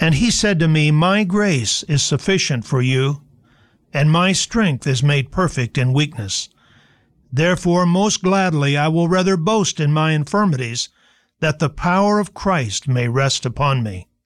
And he said to me, My grace is sufficient for you, and my strength is made perfect in weakness. Therefore most gladly I will rather boast in my infirmities, that the power of Christ may rest upon me.